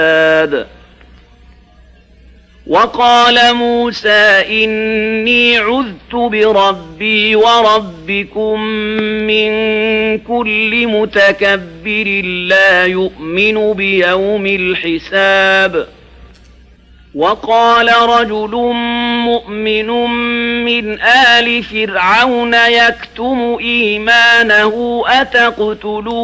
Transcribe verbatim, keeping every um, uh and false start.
وقال موسى إني عذت بربي وربكم من كل متكبر لا يؤمن بيوم الحساب. وقال رجل مؤمن من آل فرعون يكتم إيمانه أتقتلون